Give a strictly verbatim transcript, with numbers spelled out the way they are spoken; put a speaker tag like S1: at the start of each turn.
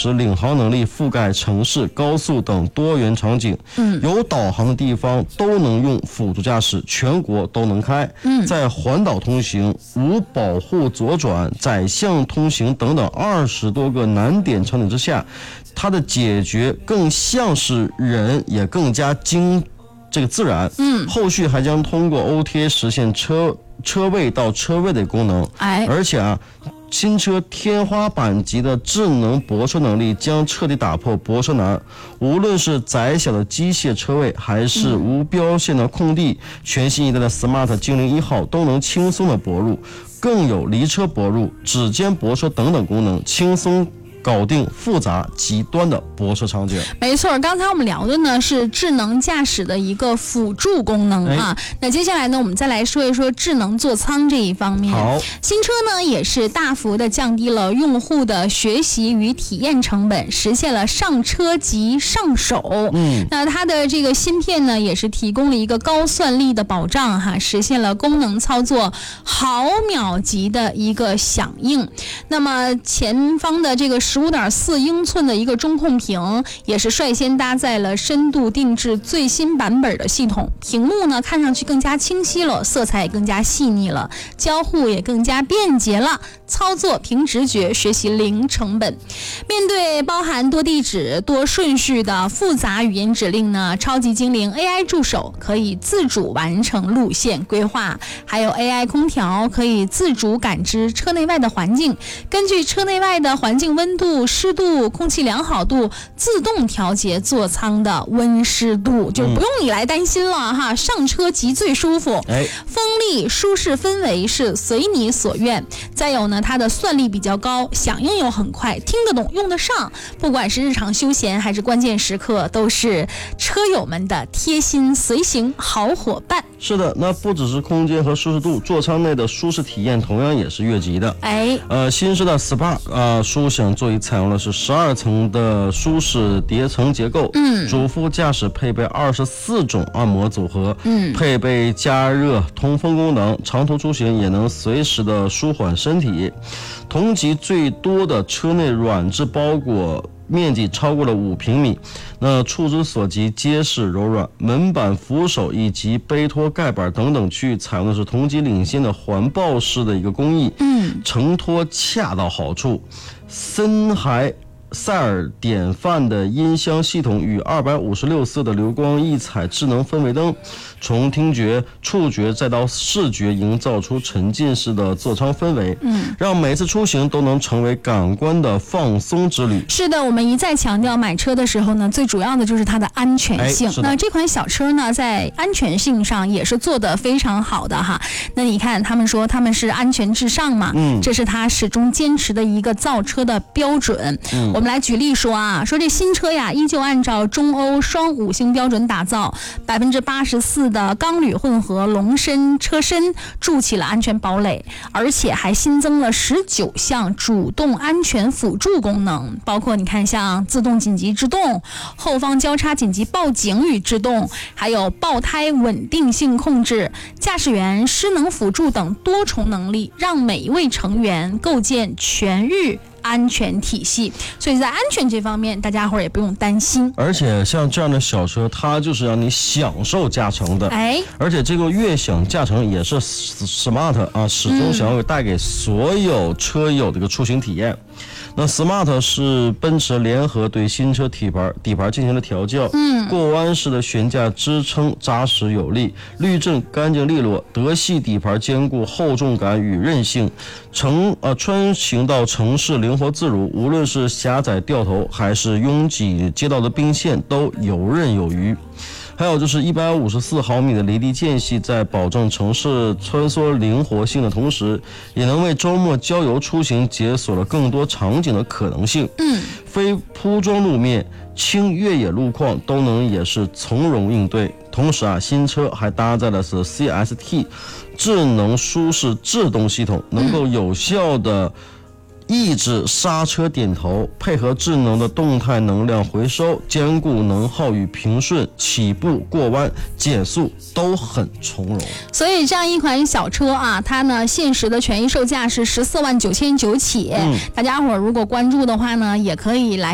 S1: 时领航能力覆盖城市、高速等多元场景。嗯，有导航的地方都能用辅助驾驶，全国都能开。嗯，在环岛通行、无保护左转、窄巷通行等等二十多个难点场景之下，它的解决更像是人，也更加精这个自然。嗯，后续还将通过 O T A 实现车车位到车位的功能。哎，而且啊。新车天花板级的智能泊车能力将彻底打破泊车难，无论是窄小的机械车位还是无标线的空地，全新一代的 Smart 精灵一号都能轻松的泊入，更有离车泊入、指尖泊车等等功能，轻松搞定复杂极端的泊车场景。
S2: 没错，刚才我们聊的呢是智能驾驶的一个辅助功能啊。那接下来呢，我们再来说一说智能座舱这一方面。
S1: 好，
S2: 新车呢也是大幅的降低了用户的学习与体验成本，实现了上车即上手。嗯，那它的这个芯片呢也是提供了一个高算力的保障哈，实现了功能操作毫秒级的一个响应。那么前方的这个十五点四英寸的一个中控屏，也是率先搭载了深度定制最新版本的系统。屏幕呢看上去更加清晰了，色彩也更加细腻了，交互也更加便捷了，操作凭直觉，学习零成本。面对包含多地址、多顺序的复杂语音指令呢，超级精灵 A I 助手可以自主完成路线规划，还有 A I 空调可以自主感知车内外的环境，根据车内外的环境温度、湿度、空气良好度，自动调节座舱的温湿度，就不用你来担心了哈。上车即最舒服，哎，风力、舒适氛围是随你所愿。再有呢，它的算力比较高，响应又很快，听得懂用得上，不管是日常休闲还是关键时刻，都是车友们的贴心随行好伙伴。
S1: 是的，那不只是空间和舒适度，座舱内的舒适体验同样也是越级的。哎，呃，新式的 S P A 呃舒享座椅采用的是十二层的舒适叠层结构，嗯，主副驾驶配备二十四种按摩组合，嗯，配备加热通风功能，长途出行也能随时的舒缓身体。同级最多的车内软质包裹面积超过了五平米，那触之所及结实柔软，门板、扶手以及杯托盖板等等区域采用的是同级领先的环抱式的一个工艺，嗯，承托恰到好处。森海塞尔典范的音箱系统与二百五十六色的流光溢彩智能氛围灯，从听觉、触觉再到视觉，营造出沉浸式的座舱氛围，嗯，让每次出行都能成为感官的放松之旅。
S2: 是的，我们一再强调，买车的时候呢，最主要的就是它的安全性。那这款小车呢，在安全性上也是做得非常好的哈。那你看，他们说他们是安全至上嘛，嗯，这是他始终坚持的一个造车的标准。嗯，我们来举例说啊，说这新车呀，依旧按照中欧双五星标准打造，百分之八十四的钢铝混合龙身车身筑起了安全堡垒，而且还新增了十九项主动安全辅助功能，包括你看像自动紧急制动、后方交叉紧急报警与制动，还有爆胎稳定性控制、驾驶员失能辅助等多重能力，让每一位成员构建全域安全体系，所以在安全这方面大家伙儿也不用担心。
S1: 而且像这样的小车，它就是让你享受驾乘的，哎，而且这个悦享驾乘也是 Smart 啊，始终想要带给所有车友的一个出行体验。嗯，那 Smart 是奔驰联合对新车底盘底盘进行了调教，嗯，过弯式的悬架支撑扎实有力，滤震干净利落，德系底盘兼顾厚重感与韧性，城呃穿行到城市灵活自如，无论是狭窄掉头还是拥挤街道的并线都游刃有余。还有就是一百五十四毫米的离地间隙，在保证城市穿梭灵活性的同时，也能为周末郊游出行解锁了更多场景的可能性。嗯，非铺装路面、轻越野路况都能也是从容应对。同时啊，新车还搭载的是 C S T 智能舒适制动系统，能够有效的抑制刹车点头，配合智能的动态能量回收，兼顾能耗与平顺，起步、过弯、减速都很从容。
S2: 所以这样一款小车啊，它呢现实的权益售价是十四万九千九起。嗯，大家伙如果关注的话呢，也可以来